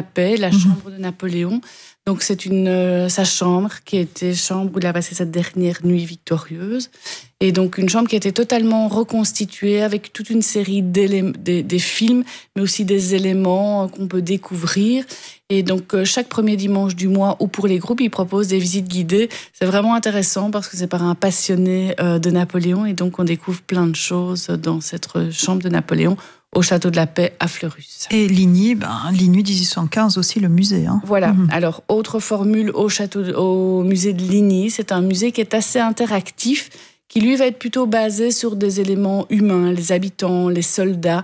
paix, la chambre de Napoléon. Donc c'est sa chambre qui a été chambre où il a passé sa dernière nuit victorieuse. Et donc une chambre qui a été totalement reconstituée avec toute une série des films, mais aussi des éléments qu'on peut découvrir. Et donc chaque premier dimanche du mois, ou pour les groupes, il propose des visites guidées. C'est vraiment intéressant parce que c'est par un passionné de Napoléon. Et donc on découvre plein de choses dans cette chambre de Napoléon au Château de la Paix à Fleurus. Et Ligny, Ligny 1815 aussi, le musée. Voilà. Alors, autre formule au musée de Ligny, c'est un musée qui est assez interactif, qui lui va être plutôt basé sur des éléments humains, les habitants, les soldats.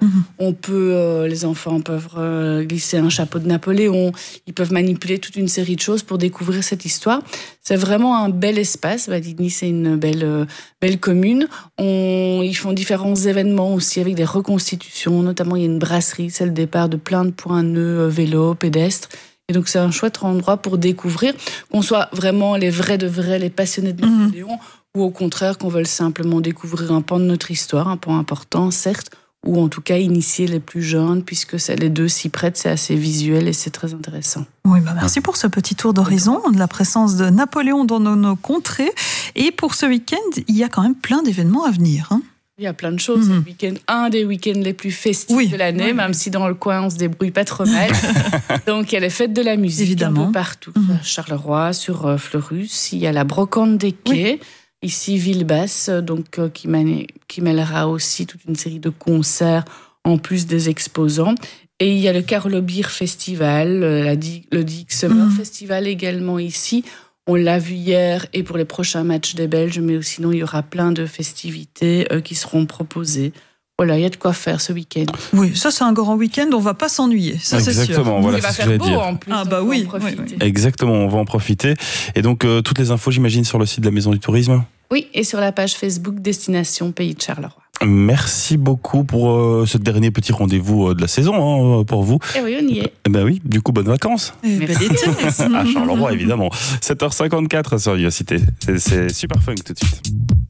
Les enfants peuvent glisser un chapeau de Napoléon, ils peuvent manipuler toute une série de choses pour découvrir cette histoire. C'est vraiment un bel espace. Ligny, c'est une belle commune. Ils font différents événements aussi avec des reconstitutions, notamment il y a une brasserie, c'est le départ de plein de points nœuds, vélos, pédestres. Et donc c'est un chouette endroit pour découvrir, qu'on soit vraiment les vrais de vrais, les passionnés de Napoléon, ou au contraire qu'on veuille simplement découvrir un pan de notre histoire, un pan important certes, ou en tout cas initier les plus jeunes, puisque les deux s'y prêtent, c'est assez visuel et c'est très intéressant. Oui, merci pour ce petit tour d'horizon de la présence de Napoléon dans nos contrées. Et pour ce week-end, il y a quand même plein d'événements à venir. Il y a plein de choses. Le week-end, un des week-ends les plus festifs de l'année, même si dans le coin on se débrouille pas trop mal. Donc il y a les fêtes de la musique, évidemment, un peu partout. À Charleroi, sur Fleurus, il y a la brocante des quais. Ici, Villebasse, donc qui mêlera aussi toute une série de concerts en plus des exposants. Et il y a le Carlo Beer Festival, le Dick Summer Festival également ici. On l'a vu hier et pour les prochains matchs des Belges, mais sinon il y aura plein de festivités qui seront proposées. Voilà, il y a de quoi faire ce week-end. Oui, ça c'est un grand week-end, on va pas s'ennuyer, ça c'est sûr. Exactement, voilà, il va faire beau en plus. Oui. Exactement, on va en profiter. Et donc toutes les infos, j'imagine, sur le site de la Maison du Tourisme. Oui, et sur la page Facebook Destination Pays de Charleroi. Merci beaucoup pour ce dernier petit rendez-vous de la saison pour vous. Et oui, on y est. Oui, du coup, bonnes vacances. Bel été. À Charleroi, évidemment. 7h54 sur Vivacité. C'est super funk tout de suite.